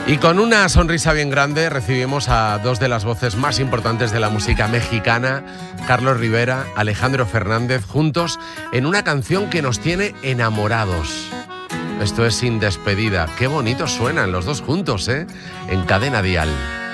Y con una sonrisa bien grande recibimos a dos de las voces más importantes de la música mexicana, Carlos Rivera, Alejandro Fernández, juntos en una canción que nos tiene enamorados. Esto es Sin Despedida. Qué bonitos suenan los dos juntos, ¿eh? En Cadena Dial.